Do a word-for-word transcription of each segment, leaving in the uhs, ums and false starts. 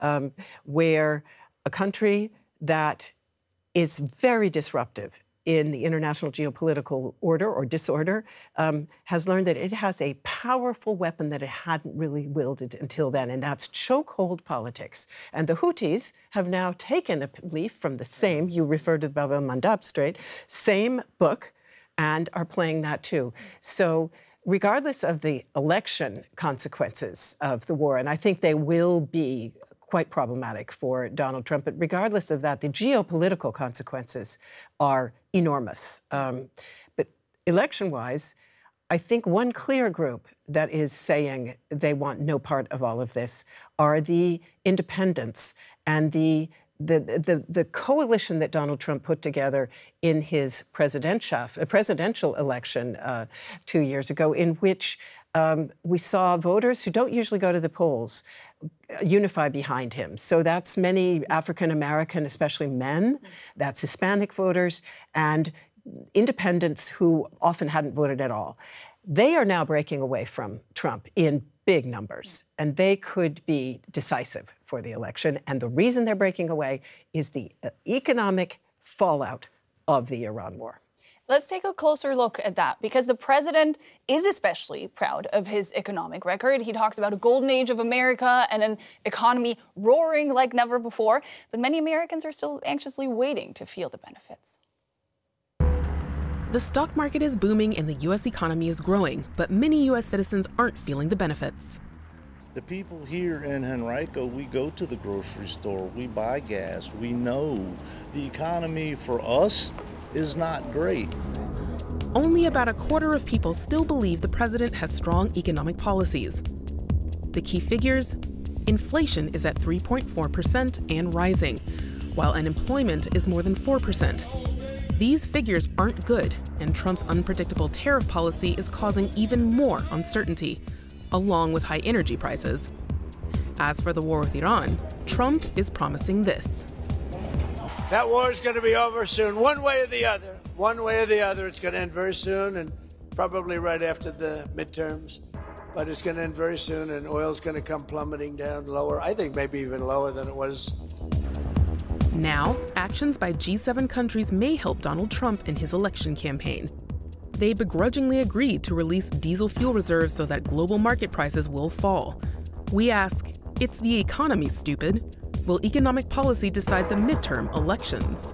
um, where a country that is very disruptive in the international geopolitical order or disorder, um, has learned that it has a powerful weapon that it hadn't really wielded until then, and that's chokehold politics. And the Houthis have now taken a leaf from the same, you referred to the Bab el-Mandab Strait, same book, and are playing that too. So regardless of the election consequences of the war, and I think they will be quite problematic for Donald Trump. But regardless of that, the geopolitical consequences are enormous. Um, but election-wise, I think one clear group that is saying they want no part of all of this are the independents and the the the, the coalition that Donald Trump put together in his presidential presidential election uh, two years ago, in which um, we saw voters who don't usually go to the polls unify behind him. So that's many African-American, especially men, that's Hispanic voters, and independents who often hadn't voted at all. They are now breaking away from Trump in big numbers, and they could be decisive for the election. And the reason they're breaking away is the economic fallout of the Iran war. Let's take a closer look at that, because the president is especially proud of his economic record. He talks about a golden age of America and an economy roaring like never before. But many Americans are still anxiously waiting to feel the benefits. The stock market is booming and the U S economy is growing, but many U S citizens aren't feeling the benefits. The people here in Henrico, we go to the grocery store, we buy gas, we know the economy for us is not great. Only about a quarter of people still believe the president has strong economic policies. The key figures: inflation is at three point four percent and rising, while unemployment is more than four percent. These figures aren't good, and Trump's unpredictable tariff policy is causing even more uncertainty, along with high energy prices. As for the war with Iran, Trump is promising this. That war is going to be over soon, one way or the other. One way or the other, it's going to end very soon, and probably right after the midterms. But it's going to end very soon, and oil's going to come plummeting down lower. I think maybe even lower than it was. Now, actions by G seven countries may help Donald Trump in his election campaign. They begrudgingly agreed to release diesel fuel reserves so that global market prices will fall. We ask, it's the economy, stupid. Will economic policy decide the midterm elections?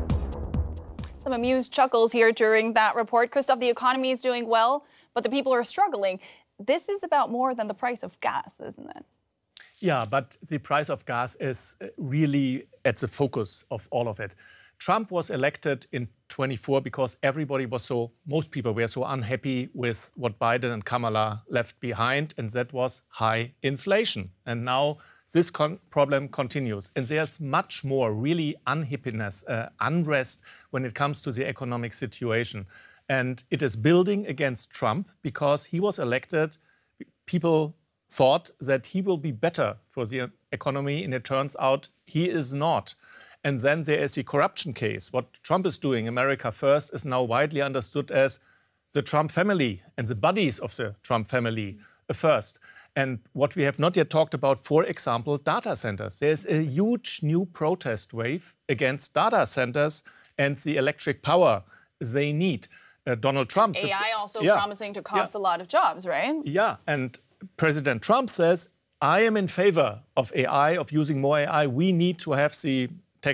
Some amused chuckles here during that report. Christoph, the economy is doing well, but the people are struggling. This is about more than the price of gas, isn't it? Yeah, but the price of gas is really at the focus of all of it. Trump was elected in twenty-four because everybody was so, most people were so unhappy with what Biden and Kamala left behind, and that was high inflation. And now this con problem continues. And there's much more really unhappiness, uh, unrest when it comes to the economic situation. And it is building against Trump because he was elected. People thought that he will be better for the economy, and it turns out he is not. And then there is the corruption case. What Trump is doing, America First, is now widely understood as the Trump family and the buddies of the Trump family first. And what we have not yet talked about, for example, data centers. There's a huge new protest wave against data centers and the electric power they need. Uh, Donald Trump... A I also yeah, promising to cost yeah. a lot of jobs, right? Yeah, and President Trump says, I am in favor of A I, of using more A I. We need to have the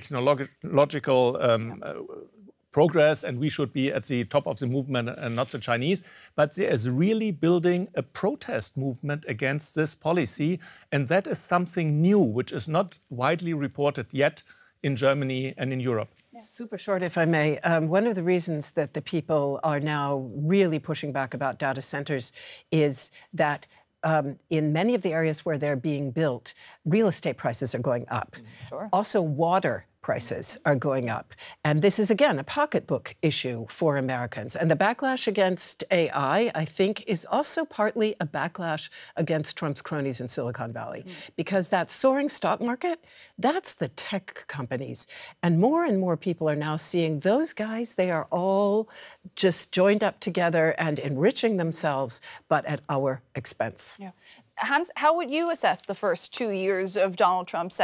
technological um, uh, progress, and we should be at the top of the movement and not the Chinese. But there is really building a protest movement against this policy, and that is something new, which is not widely reported yet in Germany and in Europe. Yeah. Super short, if I may. Um, one of the reasons that the people are now really pushing back about data centers is that Um, in many of the areas where they're being built, real estate prices are going up. Sure. Also, water prices are going up. And this is, again, a pocketbook issue for Americans. And the backlash against A I, I think, is also partly a backlash against Trump's cronies in Silicon Valley. Mm. Because that soaring stock market, that's the tech companies. And more and more people are now seeing those guys, they are all just joined up together and enriching themselves, but at our expense. Yeah. Hans, how would you assess the first two years of Donald Trump's